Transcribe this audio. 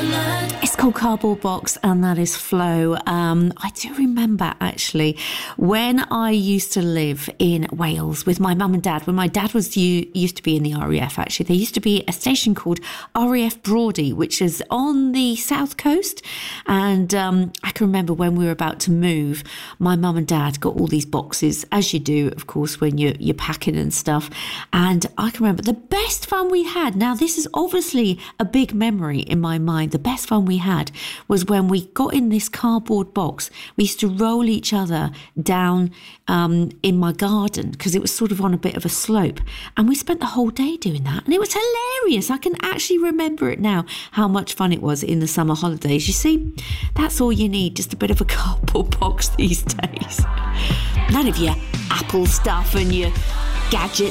It's called Cardboard Box, and that is Flow. I do remember, actually, when I used to live in Wales with my mum and dad, when my dad used to be in the RAF, actually, there used to be a station called RAF Brawdy, which is on the south coast. And I can remember when we were about to move, my mum and dad got all these boxes, as you do, of course, when you're packing and stuff. And I can remember the best fun we had. Now, this is obviously a big memory in my mind. The best fun we had was when we got in this cardboard box. We used to roll each other down in my garden because it was sort of on a bit of a slope, and we spent the whole day doing that, and it was hilarious. I can actually remember it now, how much fun it was in the summer holidays. You see, that's all you need, just a bit of a cardboard box these days. None of your Apple stuff and your gadgets